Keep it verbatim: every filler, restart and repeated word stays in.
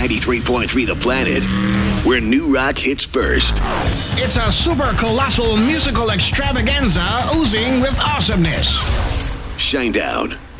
ninety-three point three The Planet, where new rock hits first. It's a super colossal musical extravaganza oozing with awesomeness. Shinedown.